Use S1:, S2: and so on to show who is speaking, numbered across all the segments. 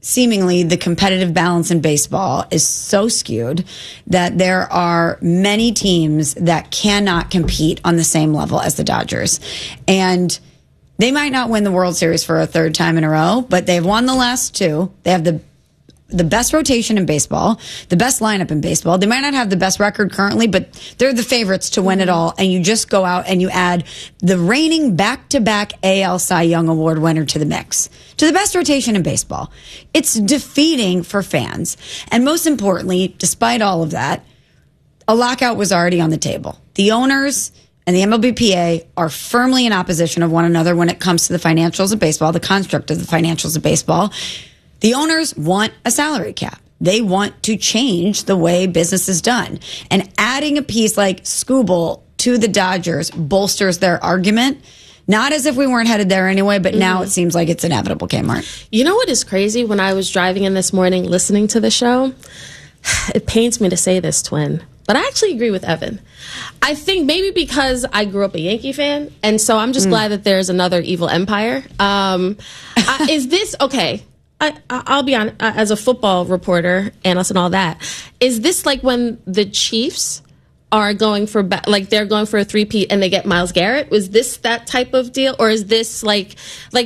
S1: seemingly the competitive balance in baseball is so skewed that there are many teams that cannot compete on the same level as the Dodgers. And they might not win the World Series for a third time in a row, but they've won the last two. They have the best rotation in baseball, the best lineup in baseball. They might not have the best record currently, but they're the favorites to win it all. And you just go out and you add the reigning back-to-back AL Cy Young Award winner to the mix, to the best rotation in baseball. It's defeating for fans. And most importantly, despite all of that, a lockout was already on the table. The owners and the MLBPA are firmly in opposition of one another when it comes to the financials of baseball, the construct of the financials of baseball. The owners want a salary cap. They want to change the way business is done. And adding a piece like Skubal to the Dodgers bolsters their argument. Not as if we weren't headed there anyway, but now it seems like it's inevitable, Kmart.
S2: You know what is crazy? When I was driving in this morning listening to the show, it pains me to say this, Twin, but I actually agree with Evan. I think maybe because I grew up a Yankee fan, and so I'm just glad that there's another evil empire. Is this, okay, I'll be honest, as a football reporter, analyst and all that, is this like when the Chiefs are going for, like they're going for a three-peat and they get Myles Garrett? Was this that type of deal? Or is this like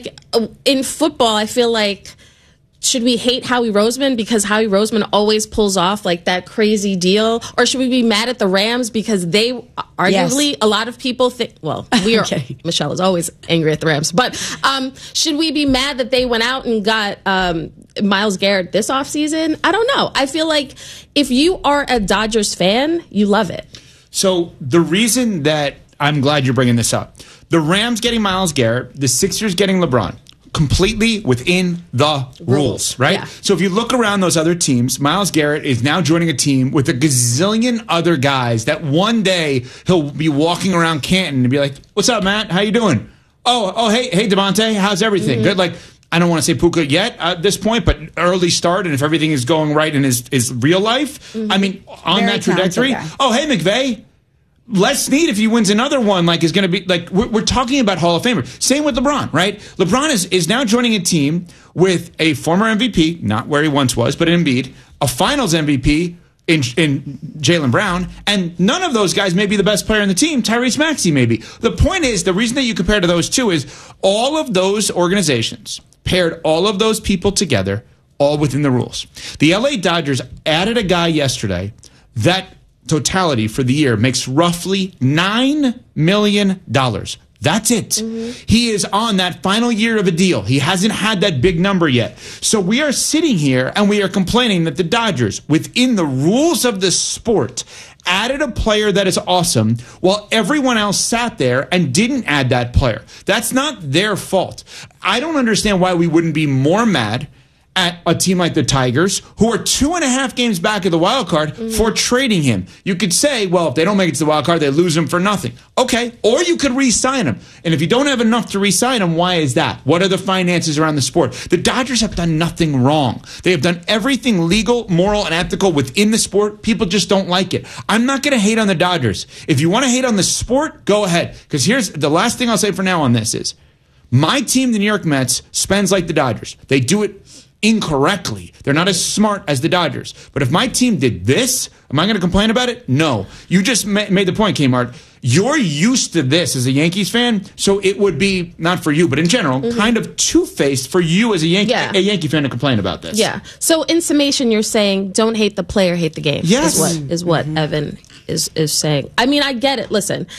S2: in football, I feel like, should we hate Howie Roseman because Howie Roseman always pulls off like that crazy deal? Or should we be mad at the Rams because they arguably, a lot of people think, well, we are, Michelle is always angry at the Rams, but should we be mad that they went out and got Myles Garrett this offseason? I don't know. I feel like if you are a Dodgers fan, you love it.
S3: So the reason that I'm glad you're bringing this up, the Rams getting Myles Garrett, the Sixers getting LeBron, completely within the rules, right?
S2: Yeah.
S3: So if you look around those other teams, Myles Garrett is now joining a team with a gazillion other guys that one day he'll be walking around Canton and be like, "What's up, Matt? How you doing? Oh, hey, Devontae, how's everything? Good." Like, I don't want to say Puka yet at this point, but early start, and if everything is going right in his real life, I mean, on
S1: Very
S3: that trajectory. Oh, hey, McVay. Les Snead, if he wins another one, like is going to be like we're talking about Hall of Famer. Same with LeBron, right? LeBron is now joining a team with a former MVP, not where he once was, but Embiid, a Finals MVP in Jaylen Brown, and none of those guys may be the best player in the team. Tyrese Maxey, maybe. The point is, the reason that you compare to those two is all of those organizations paired all of those people together, all within the rules. The LA Dodgers added a guy yesterday that totality for the year makes roughly $9 million. That's it. He is on that final year of a deal. He hasn't had that big number yet. So we are sitting here and we are complaining that the Dodgers, within the rules of the sport, added a player that is awesome while everyone else sat there and didn't add that player. That's not their fault. I don't understand why we wouldn't be more mad at a team like the Tigers, who are 2.5 games back of the wild card, for trading him. You could say, well, if they don't make it to the wild card, they lose him for nothing. Okay, or you could re-sign him. And if you don't have enough to re-sign him, why is that? What are the finances around the sport? The Dodgers have done nothing wrong. They have done everything legal, moral, and ethical within the sport. People just don't like it. I'm not going to hate on the Dodgers. If you want to hate on the sport, go ahead. Because here's the last thing I'll say for now on this is, my team, the New York Mets, spends like the Dodgers. They do it incorrectly. They're not as smart as the Dodgers. But if my team did this, am I going to complain about it? No. You just made the point, Kmart. You're used to this as a Yankees fan, so it would be, not for you, but in general, kind of two-faced for you as a Yankee fan to complain about this.
S2: Yeah. So in summation, you're saying don't hate the player, hate the game.
S3: Yes.
S2: Is what Evan is saying. I mean, I get it. Listen,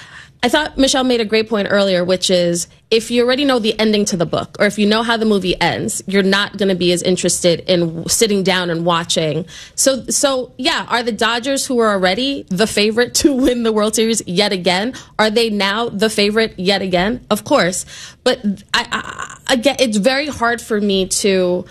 S2: I thought Michelle made a great point earlier, which is if you already know the ending to the book, or if you know how the movie ends, you're not going to be as interested in sitting down and watching. So yeah, are the Dodgers, who are already the favorite to win the World Series yet again, are they now the favorite yet again? Of course. But again, it's very hard for me to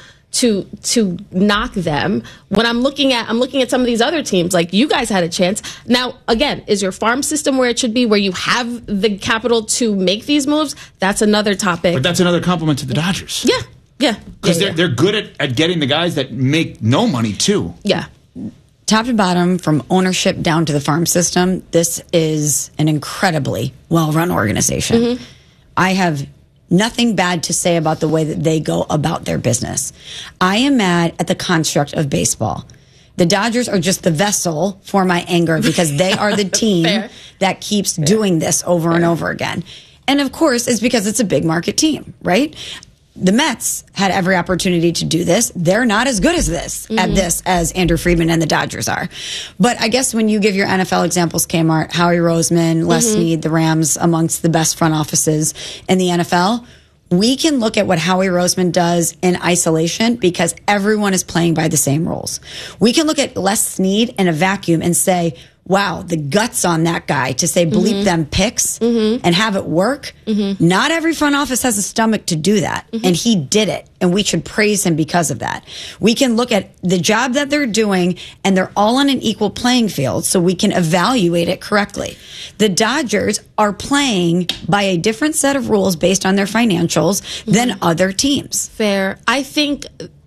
S2: knock them when I'm looking at some of these other teams. Like, you guys had a chance. Now, again, is your farm system where it should be, where you have the capital to make these moves? That's another topic.
S3: But that's another compliment to the Dodgers.
S2: Yeah.
S3: Because they're good at getting the guys that make no money too.
S2: Yeah.
S1: Top to bottom, from ownership down to the farm system, this is an incredibly well-run organization. I have nothing bad to say about the way that they go about their business. I am mad at the construct of baseball. The Dodgers are just the vessel for my anger because they are the team that keeps doing this over and over again. And of course, it's because it's a big market team, right? The Mets had every opportunity to do this. They're not as good as at this as Andrew Friedman and the Dodgers are. But I guess when you give your NFL examples, Kmart, Howie Roseman, Les Snead, the Rams, amongst the best front offices in the NFL, we can look at what Howie Roseman does in isolation because everyone is playing by the same rules. We can look at Les Snead in a vacuum and say, wow, the guts on that guy to say bleep them picks and have it work. Not every front office has a stomach to do that. And he did it. And we should praise him because of that. We can look at the job that they're doing and they're all on an equal playing field so we can evaluate it correctly. The Dodgers are playing by a different set of rules based on their financials than other teams.
S2: Fair. I think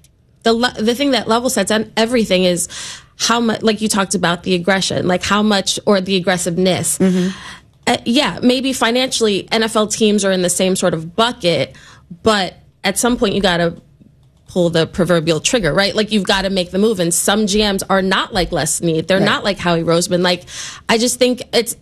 S2: the thing that level sets on everything is how much, like you talked about, the aggression, like how much, or the aggressiveness. Yeah, maybe financially NFL teams are in the same sort of bucket, but at some point you got to pull the proverbial trigger, right? Like you've got to make the move. And some GMs are not like Les Snead. They're not like Howie Roseman. Like, I just think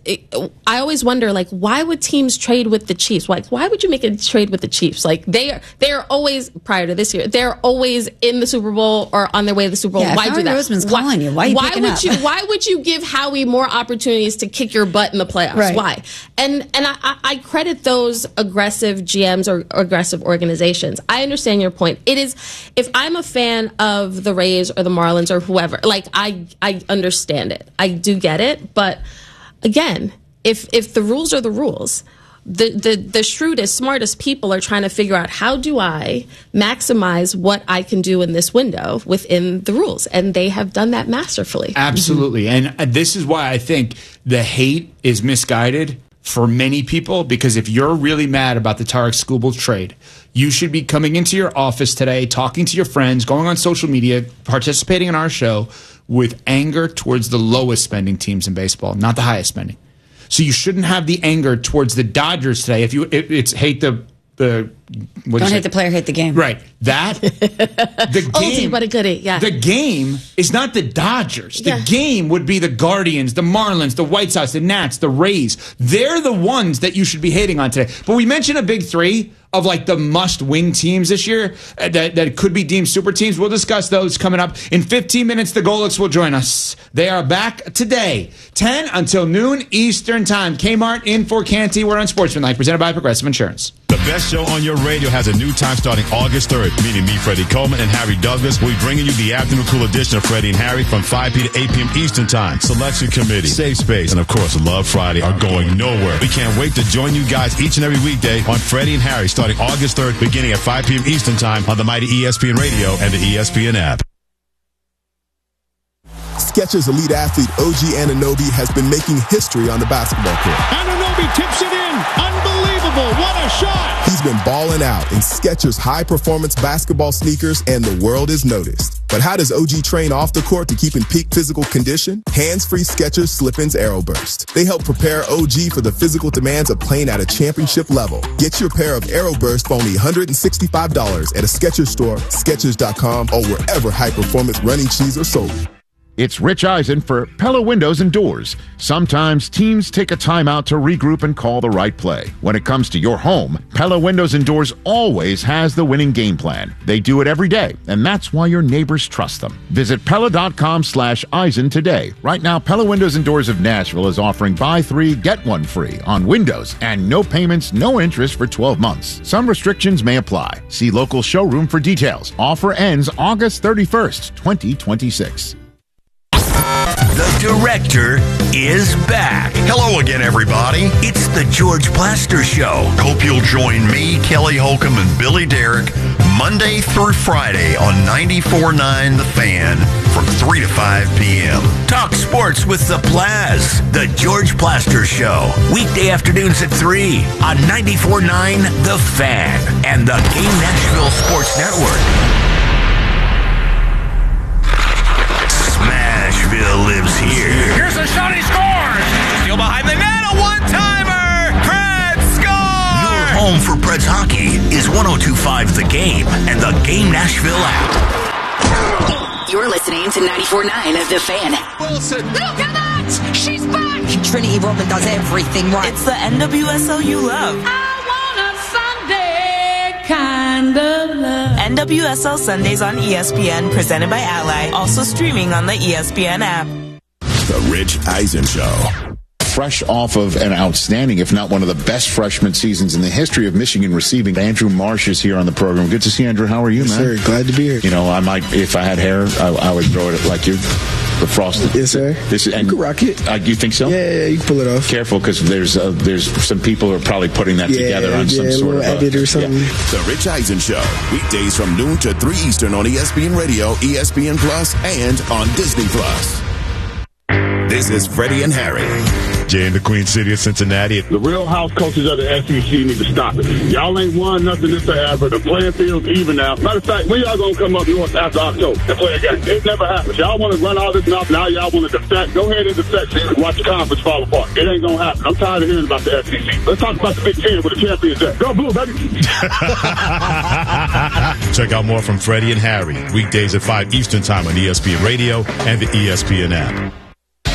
S2: I always wonder, like, why would teams trade with the Chiefs? Like, why would you make a trade with the Chiefs? Like, they are always, prior to this year, they're always in the Super Bowl or on their way to the Super Bowl.
S1: Yeah,
S2: why do that?
S1: Howie Roseman's calling you. Why are you picking up?
S2: Why would you give Howie more opportunities to kick your butt in the playoffs?
S1: Right.
S2: Why? And I credit those aggressive GMs or aggressive organizations. I understand your point. It is, if I'm a fan of the Rays or the Marlins or whoever, like I understand it. I do get it. But again, if the rules are the rules, the shrewdest, smartest people are trying to figure out, how do I maximize what I can do in this window within the rules? And they have done that masterfully.
S3: Absolutely. And this is why I think the hate is misguided for many people, because if you're really mad about the Tarik Skubal trade, you should be coming into your office today, talking to your friends, going on social media, participating in our show with anger towards the lowest spending teams in baseball, not the highest spending. So you shouldn't have the anger towards the Dodgers today. It's hate the
S1: don't hate the player, hate the game.
S3: Right. That the game,
S2: but a goodie. Yeah.
S3: The game is not the Dodgers. The
S2: Yeah.
S3: game would be the Guardians, the Marlins, the White Sox, the Nats, the Rays. They're the ones that you should be hating on today. But we mentioned a big three of like the must-win teams this year that could be deemed super teams. We'll discuss those coming up in 15 minutes. The Golics will join us. They are back today, 10 until noon Eastern time. Kmart in for Canty. We're on Sportsmanlike, presented by Progressive Insurance.
S4: The best show on your radio has a new time starting August 3rd. Meaning me, Freddie Coleman, and Harry Douglas will be bringing you the afternoon cool edition of Freddie and Harry from 5 p. to 8 p.m. Eastern time. Selection Committee, Safe Space, and of course Love Friday are going nowhere. We can't wait to join you guys each and every weekday on Freddie and Harry starting August 3rd, beginning at 5 p.m. Eastern time on the mighty ESPN Radio and the ESPN app.
S5: Skechers elite athlete OG Anunoby has been making history on the basketball court.
S6: Anunoby tips it in. Unbelievable. What a shot.
S5: He's been balling out in Skechers high-performance basketball sneakers, and the world has noticed. But how does OG train off the court to keep in peak physical condition? Hands-free Skechers Slip-ins Aeroburst. They help prepare OG for the physical demands of playing at a championship level. Get your pair of Aeroburst for only $165 at a Skechers store, Skechers.com, or wherever high-performance running shoes are sold.
S7: It's Rich Eisen for Pella Windows and Doors. Sometimes teams take a timeout to regroup and call the right play. When it comes to your home, Pella Windows and Doors always has the winning game plan. They do it every day, and that's why your neighbors trust them. Visit Pella.com/Eisen today. Right now, Pella Windows and Doors of Nashville is offering buy 3, get 1 free on windows and no payments, no interest for 12 months. Some restrictions may apply. See local showroom for details. Offer ends August 31st, 2026.
S8: The director is back. Hello again, everybody. It's the George Plaster Show. Hope you'll join me, Kelly Holcomb, and Billy Derrick Monday through Friday on 94.9 The Fan from 3 to 5 p.m. Talk sports with the Plaz. The George Plaster Show. Weekday afternoons at 3 on 94.9 The Fan and the Game Nashville Sports Network. Smashville lives here.
S9: Here's a shot, he scores! Still behind the net, a one-timer! Preds scores!
S8: Your home for Preds hockey 98.5 The Game and the Game Nashville app.
S9: You're listening to 94.9 of The Fan.
S10: Wilson. Look at that! She's back!
S11: Trinity Rodman does everything right. It's the NWSL you love.
S10: I want a Sunday kind of love.
S11: NWSL Sundays on ESPN, presented by Ally. Also streaming on the ESPN app.
S5: The Rich Eisen Show.
S7: Fresh off of an outstanding, if not one of the best freshman seasons in the history of Michigan receiving. Andrew Marsh is here on the program. Good to see you, Andrew. How are you, man?
S12: Sir, glad to be here.
S7: You know, I might, if I had hair, I would throw it like you. The frosted.
S12: Yes, sir.
S7: You
S12: can rock it.
S7: You think so?
S12: Yeah, you can pull it off.
S7: Careful, because there's some people who are probably putting that together on some sort of
S12: edit or something.
S5: The Rich Eisen Show, weekdays from noon to 3 Eastern on ESPN Radio, ESPN Plus, and on Disney Plus. This is Freddie and Harry.
S4: Jay in the Queen City of Cincinnati.
S13: The real house coaches of the SEC need to stop it. Y'all ain't won nothing this forever. The playing field's even now. Matter of fact, when y'all gonna come up north after October and play a game? It never happens. Y'all want to run all this mouth. Now y'all want to defect. Go ahead and defect so you can watch the conference fall apart. It ain't gonna happen. I'm tired of hearing about the SEC. Let's talk about the Big Ten where the champions at. Go Blue, baby.
S4: Check out more from Freddie and Harry. Weekdays at 5 Eastern Time on ESPN Radio and the ESPN app.